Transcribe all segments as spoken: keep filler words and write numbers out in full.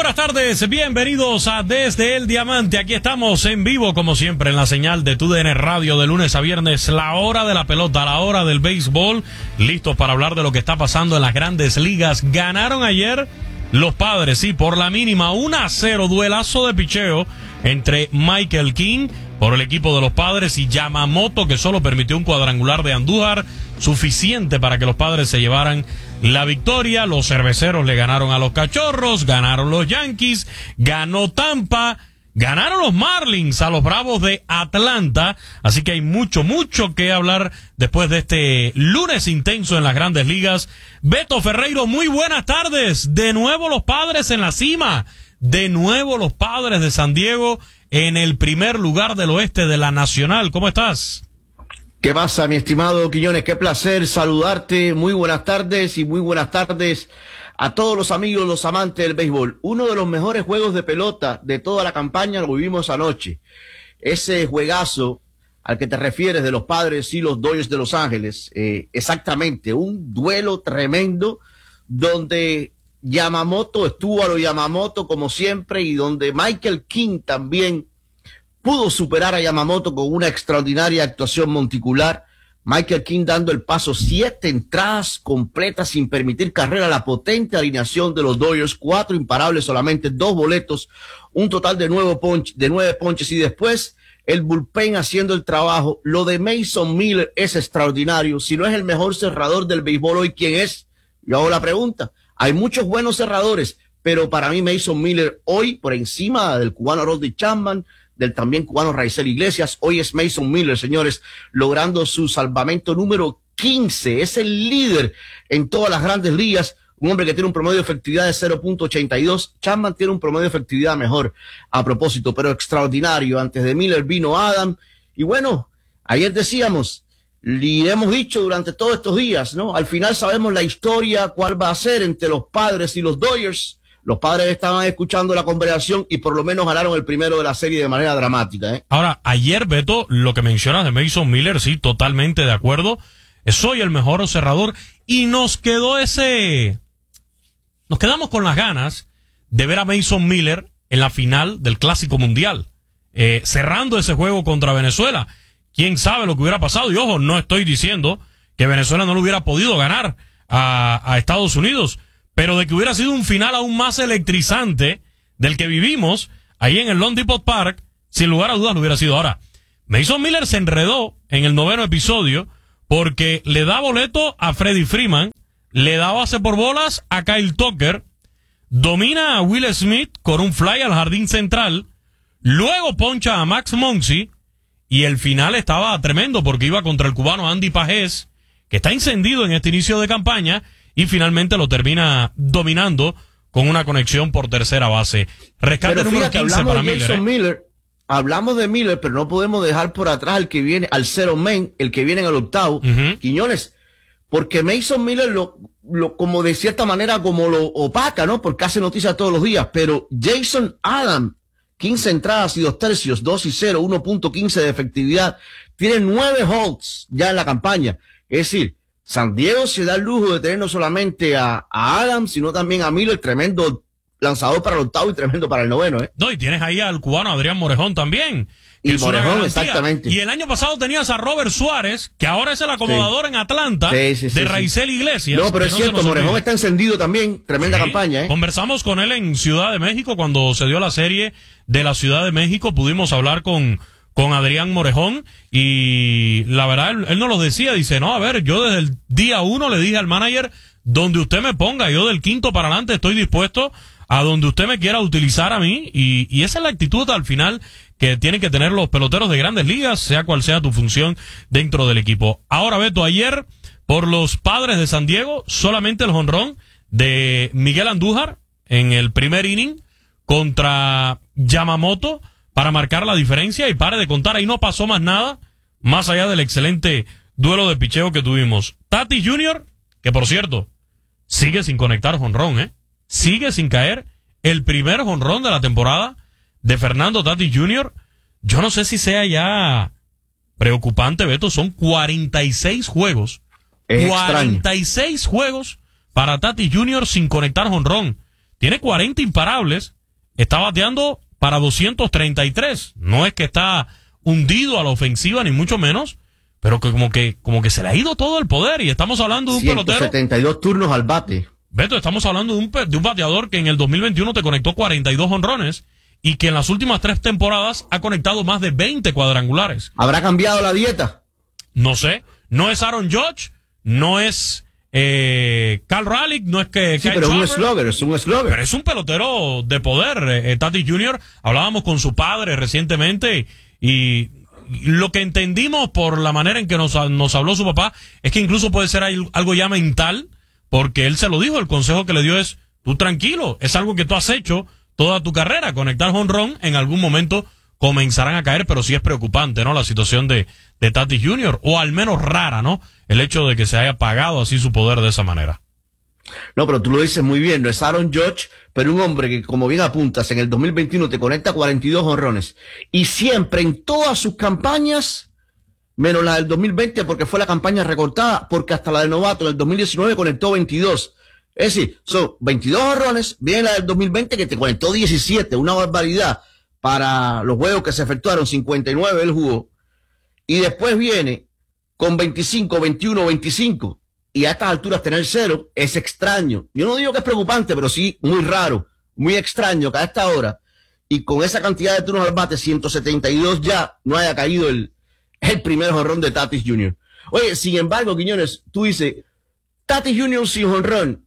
buenas tardes, bienvenidos a Desde el Diamante. Aquí estamos en vivo, como siempre, en la señal de T U D N Radio de lunes a viernes, la hora de la pelota, la hora del béisbol, listos para hablar de lo que está pasando en las grandes ligas. Ganaron ayer los Padres, sí, por la mínima, uno a cero, duelazo de picheo entre Michael King por el equipo de los Padres y Yamamoto, que solo permitió un cuadrangular de Andújar, suficiente para que los Padres se llevaran la victoria. Los cerveceros le ganaron a los Cachorros, ganaron los Yankees, ganó Tampa, ganaron los Marlins a los Bravos de Atlanta. Así que hay mucho, mucho que hablar después de este lunes intenso en las grandes ligas. Beto Ferreiro, muy buenas tardes. De nuevo los Padres en la cima. De nuevo los Padres de San Diego en el primer lugar del oeste de la Nacional. ¿Cómo estás? ¿Qué pasa, mi estimado Quiñones? Qué placer saludarte. Muy buenas tardes y muy buenas tardes a todos los amigos, los amantes del béisbol. Uno de los mejores juegos de pelota de toda la campaña lo vivimos anoche. Ese juegazo al que te refieres de los Padres y los Dodgers de Los Ángeles, eh, exactamente, un duelo tremendo donde Yamamoto estuvo a lo Yamamoto como siempre y donde Michael King también pudo superar a Yamamoto con una extraordinaria actuación monticular. Michael King dando el paso, siete entradas completas sin permitir carrera, la potente alineación de los Dodgers, cuatro imparables solamente, dos boletos, un total de nueve, ponch, de nueve ponches y después el bullpen haciendo el trabajo. Lo de Mason Miller es extraordinario. Si no es el mejor cerrador del béisbol hoy, ¿quién es? Yo hago la pregunta. Hay muchos buenos cerradores, pero para mí Mason Miller hoy, por encima del cubano Rodney Chapman, del también cubano Raisel Iglesias, hoy es Mason Miller, señores, logrando su salvamento número quince. Es el líder en todas las grandes ligas, un hombre que tiene un promedio de efectividad de cero punto ochenta y dos. Chapman tiene un promedio de efectividad mejor a propósito, pero extraordinario. Antes de Miller vino Adam. Y bueno, ayer decíamos, y hemos dicho durante todos estos días, ¿no? Al final sabemos la historia, cuál va a ser entre los Padres y los Dodgers. Los Padres estaban escuchando la conversación y por lo menos ganaron el primero de la serie de manera dramática, ¿eh? Ahora, ayer, Beto, lo que mencionas de Mason Miller, sí, totalmente de acuerdo. Soy el mejor cerrador y nos quedó ese... Nos quedamos con las ganas de ver a Mason Miller en la final del Clásico Mundial, eh, cerrando ese juego contra Venezuela. ¿Quién sabe lo que hubiera pasado? Y ojo, no estoy diciendo que Venezuela no le hubiera podido ganar a, a Estados Unidos, pero de que hubiera sido un final aún más electrizante del que vivimos ahí en el Lone Depot Park, sin lugar a dudas lo hubiera sido. Ahora, Mason Miller se enredó en el noveno episodio porque le da boleto a Freddie Freeman, le da base por bolas a Kyle Tucker, domina a Will Smith con un fly al jardín central, luego poncha a Max Muncy, y el final estaba tremendo porque iba contra el cubano Andy Pajés, que está encendido en este inicio de campaña, y finalmente lo termina dominando con una conexión por tercera base. Rescate pero número fíjate, quince para de Miller, ¿eh? Miller. Hablamos de Miller, pero no podemos dejar por atrás el que viene al cero main, el que viene en el octavo, uh-huh. Quiñones, porque Mason Miller lo, lo, como de cierta manera, como lo opaca, ¿no? Porque hace noticias todos los días, pero Jason Adam, quince entradas y dos tercios, dos y cero, uno punto quince de efectividad, tiene nueve holds ya en la campaña. Es decir, San Diego se da el lujo de tener no solamente a, a Adams, sino también a Miller, tremendo lanzador para el octavo y tremendo para el noveno, ¿eh? No, y tienes ahí al cubano Adrián Morejón también. Y Morejón, exactamente. Y el año pasado tenías a Robert Suárez, que ahora es el acomodador sí. en Atlanta, sí, sí, sí, de Raisel sí. Iglesias. No, pero es no cierto, Morejón olvide. Está encendido también, tremenda sí. campaña, ¿eh? Conversamos con él en Ciudad de México, cuando se dio la serie de la Ciudad de México, pudimos hablar con... con Adrián Morejón, y la verdad, él, él nos lo decía, dice, no, a ver, yo desde el día uno le dije al manager, donde usted me ponga, yo del quinto para adelante estoy dispuesto a donde usted me quiera utilizar a mí, y, y esa es la actitud al final que tienen que tener los peloteros de grandes ligas, sea cual sea tu función dentro del equipo. Ahora, Beto, ayer, por los Padres de San Diego, solamente el jonrón de Miguel Andújar en el primer inning contra Yamamoto, para marcar la diferencia y pare de contar. Ahí no pasó más nada, más allá del excelente duelo de picheo que tuvimos. Tatis junior, que por cierto, sigue sin conectar jonrón, ¿eh? Sigue sin caer el primer jonrón de la temporada de Fernando Tatis junior Yo no sé si sea ya preocupante, Beto, son cuarenta y seis juegos. Es cuarenta y seis extraño. Juegos para Tatis junior sin conectar jonrón. Tiene cuarenta imparables está bateando para doscientos treinta y tres. No es que está hundido a la ofensiva, ni mucho menos, pero que como que como que se le ha ido todo el poder. Y estamos hablando de un pelotero. ciento setenta y dos turnos al bate. Beto, estamos hablando de un, de un bateador que en el dos mil veintiuno te conectó cuarenta y dos honrones y que en las últimas tres temporadas ha conectado más de veinte cuadrangulares. ¿Habrá cambiado la dieta? No sé. No es Aaron Judge, no es eh, Cal Raleigh, no es que... Sí, Kyle pero es un Schwarber, slugger, es un slugger. pero es un pelotero de poder, eh, Tatis junior Hablábamos con su padre recientemente y lo que entendimos por la manera en que nos, nos habló su papá es que incluso puede ser algo ya mental, porque él se lo dijo, el consejo que le dio es, tú tranquilo, es algo que tú has hecho toda tu carrera, conectar jonrón, en algún momento comenzarán a caer, pero sí es preocupante, ¿no? La situación de, de Tatis junior, o al menos rara, ¿no? El hecho de que se haya apagado así su poder de esa manera. No, pero tú lo dices muy bien, no es Aaron Judge, pero un hombre que, como bien apuntas, en el dos mil veintiuno te conecta cuarenta y dos jonrones, y siempre en todas sus campañas, menos la del dos mil veinte, porque fue la campaña recortada, porque hasta la de novato en el dos mil diecinueve conectó veintidós. Es decir, son veintidós jonrones, viene la del dos mil veinte que te conectó diecisiete, una barbaridad para los juegos que se efectuaron, cincuenta y nueve él jugó, y después viene con veinticinco, veintiuno, veinticinco, y a estas alturas tener cero es extraño. Yo no digo que es preocupante, pero sí muy raro, muy extraño que a esta hora, y con esa cantidad de turnos al bate, ciento setenta y dos ya, no haya caído el el primer jonrón de Tatis junior Oye, sin embargo, Quiñones, tú dices, Tatis junior sin jonrón,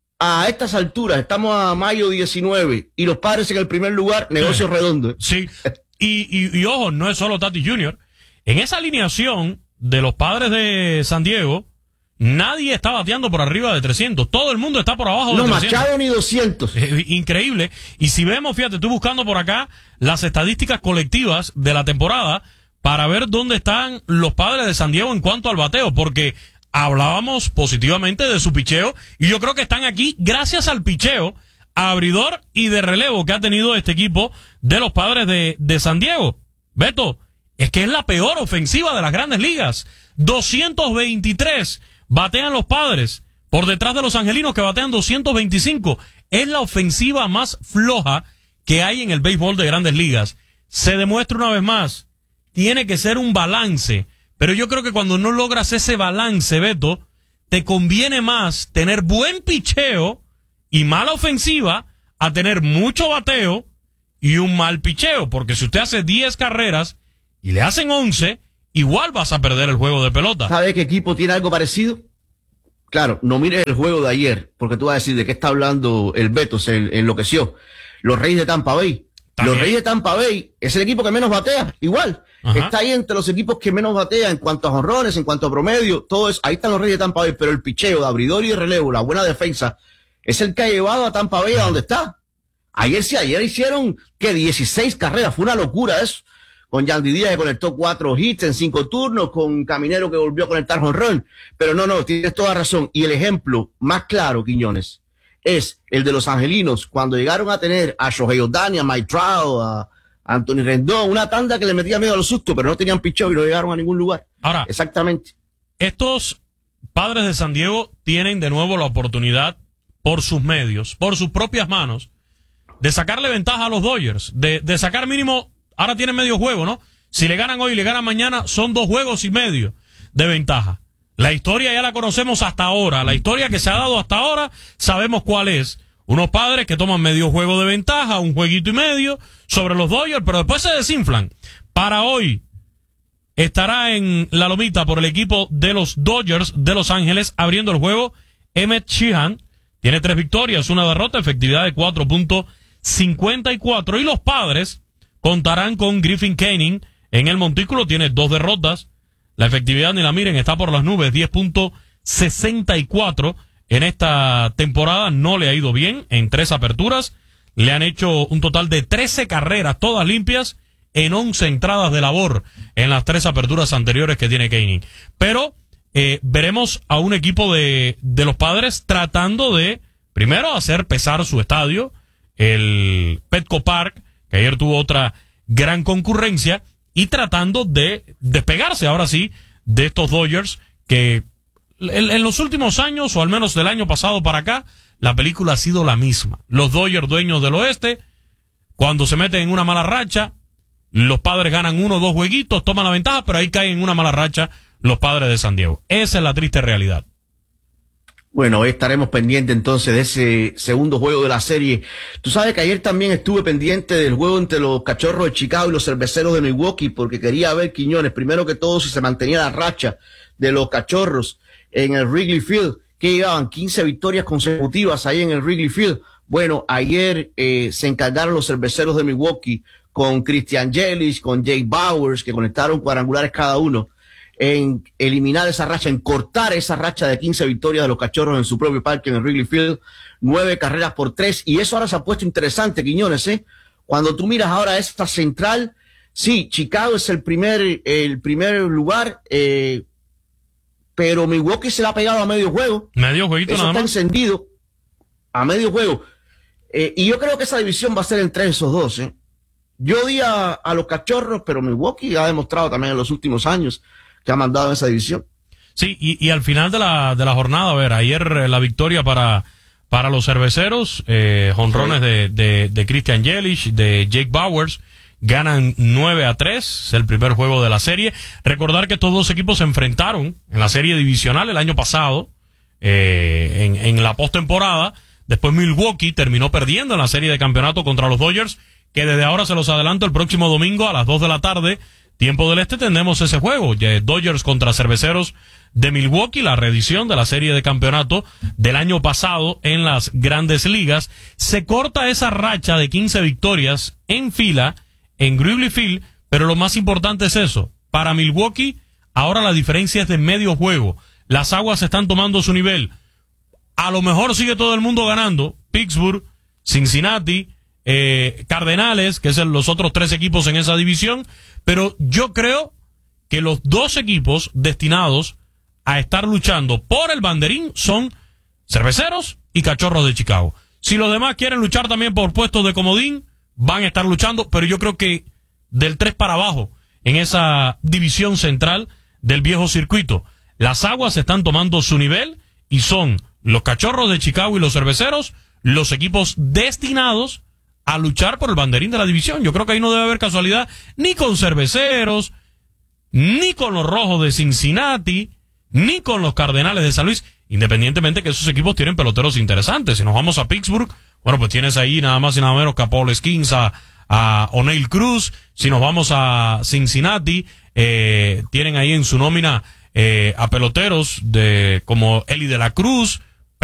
a estas alturas, estamos a mayo diecinueve, y los Padres en el primer lugar, negocio sí. redondo. Sí, y, y, y ojo, no es solo Tatis junior En esa alineación de los Padres de San Diego, nadie está bateando por arriba de trescientos. Todo el mundo está por abajo no, de trescientos. No, Machado ni doscientos. Eh, increíble. Y si vemos, fíjate, estoy buscando por acá las estadísticas colectivas de la temporada para ver dónde están los Padres de San Diego en cuanto al bateo, porque hablábamos positivamente de su picheo, y yo creo que están aquí gracias al picheo abridor y de relevo que ha tenido este equipo de los Padres de, de San Diego. Beto, es que es la peor ofensiva de las Grandes Ligas. doscientos veintitrés batean los Padres, por detrás de los Angelinos que batean doscientos veinticinco. Es la ofensiva más floja que hay en el béisbol de Grandes Ligas. Se demuestra una vez más, tiene que ser un balance, pero yo creo que cuando no logras ese balance, Beto, te conviene más tener buen picheo y mala ofensiva a tener mucho bateo y un mal picheo, porque si usted hace diez carreras y le hacen once, igual vas a perder el juego de pelota. ¿Sabe qué equipo tiene algo parecido? Claro, no mires el juego de ayer, porque tú vas a decir de qué está hablando el Beto, se enloqueció. Los Reyes de Tampa Bay. También. Los Reyes de Tampa Bay es el equipo que menos batea, igual. Ajá. Está ahí entre los equipos que menos batea en cuanto a jonrones, en cuanto a promedio, todo eso. Ahí están los Reyes de Tampa Bay, pero el picheo de abridor y de relevo, la buena defensa, es el que ha llevado a Tampa Bay a donde está. Ayer sí, ayer hicieron que dieciséis carreras, fue una locura eso. Con Yandy Díaz que conectó cuatro hits en cinco turnos, con Caminero que volvió a conectar jonrón. Pero no, no, tienes toda razón. Y el ejemplo más claro, Quiñones, es el de los Angelinos, cuando llegaron a tener a Shohei Ohtani, a Mike Trout, a Anthony Rendón, una tanda que le metía miedo a los sustos, pero no tenían picheo y no llegaron a ningún lugar. Ahora, exactamente. Estos Padres de San Diego tienen de nuevo la oportunidad, por sus medios, por sus propias manos, de sacarle ventaja a los Dodgers, de, de sacar mínimo, ahora tienen medio juego, ¿no? Si le ganan hoy y le ganan mañana, son dos juegos y medio de ventaja. La historia ya la conocemos hasta ahora, la historia que se ha dado hasta ahora, sabemos cuál es. Unos Padres que toman medio juego de ventaja, un jueguito y medio sobre los Dodgers, pero después se desinflan. Para hoy estará en la lomita por el equipo de los Dodgers de Los Ángeles, abriendo el juego Emmett Sheehan. Tiene tres victorias, una derrota, efectividad de cuatro punto cincuenta y cuatro. Y los Padres contarán con Griffin Canning en el montículo, tiene dos derrotas. La efectividad, ni la miren, está por las nubes, diez punto sesenta y cuatro. En esta temporada no le ha ido bien en tres aperturas. Le han hecho un total de trece carreras, todas limpias, en once entradas de labor en las tres aperturas anteriores que tiene Canning. Pero eh, veremos a un equipo de, de los Padres tratando de, primero, hacer pesar su estadio, el Petco Park, que ayer tuvo otra gran concurrencia, y tratando de despegarse ahora sí de estos Dodgers que en, en los últimos años, o al menos del año pasado para acá, la película ha sido la misma. Los Dodgers, dueños del oeste, Cuando se meten en una mala racha, los Padres ganan uno o dos jueguitos, toman la ventaja, pero ahí caen en una mala racha los Padres de San Diego. Esa es la triste realidad. Bueno, hoy estaremos pendientes entonces de ese segundo juego de la serie. Tú sabes que ayer también estuve pendiente del juego entre los Cachorros de Chicago y los Cerveceros de Milwaukee, porque quería ver, Quiñones, primero que todo, si se mantenía la racha de los Cachorros en el Wrigley Field, que llevaban quince victorias consecutivas ahí en el Wrigley Field. Bueno, ayer eh, se encargaron los Cerveceros de Milwaukee con Christian Yelich, con Jake Bauers, que conectaron cuadrangulares cada uno, en eliminar esa racha, en cortar esa racha de quince victorias de los Cachorros en su propio parque en el Wrigley Field, nueve carreras por tres, y eso ahora se ha puesto interesante, Quiñones, ¿eh? Cuando tú miras ahora esta central, sí, Chicago es el primer, el primer lugar, eh, pero Milwaukee se la ha pegado a medio juego. Medio jueguito eso nada está más. encendido a medio juego. Eh, y yo creo que esa división va a ser entre esos dos, ¿eh? Yo di a, a los Cachorros, pero Milwaukee ha demostrado también en los últimos años que ha mandado en esa división. Sí, y, y al final de la, de la jornada, a ver, ayer eh, la victoria para, para los Cerveceros, eh, jonrones sí. de, de, de Christian Yelich, de Jake Bauers, ganan nueve a tres, es el primer juego de la serie. Recordar que estos dos equipos se enfrentaron en la serie divisional el año pasado, eh, en, en la postemporada. Después Milwaukee terminó perdiendo en la serie de campeonato contra los Dodgers, que desde ahora se los adelanto, el próximo domingo a las dos de la tarde, tiempo del este, tendremos ese juego, Dodgers contra Cerveceros de Milwaukee, la reedición de la serie de campeonato del año pasado en las Grandes Ligas. Se corta esa racha de quince victorias en fila en Wrigley Field, pero lo más importante es eso. Para Milwaukee, ahora la diferencia es de medio juego. Las aguas están tomando su nivel. A lo mejor sigue todo el mundo ganando. Pittsburgh, Cincinnati, eh, Cardenales, que son los otros tres equipos en esa división. Pero yo creo que los dos equipos destinados a estar luchando por el banderín son Cerveceros y Cachorros de Chicago. Si los demás quieren luchar también por puestos de comodín, van a estar luchando, pero yo creo que del tres para abajo, en esa división central del viejo circuito, las aguas están tomando su nivel y son los Cachorros de Chicago y los Cerveceros los equipos destinados a luchar por el banderín de la división. Yo creo que ahí no debe haber casualidad ni con Cerveceros, ni con los Rojos de Cincinnati, ni con los Cardenales de San Luis, independientemente que esos equipos tienen peloteros interesantes. Si nos vamos a Pittsburgh, bueno, pues tienes ahí nada más y nada menos que a Paul Skeens, a, a O'Neill Cruz. Si nos vamos a Cincinnati, eh, tienen ahí en su nómina eh, a peloteros de como Eli de la Cruz,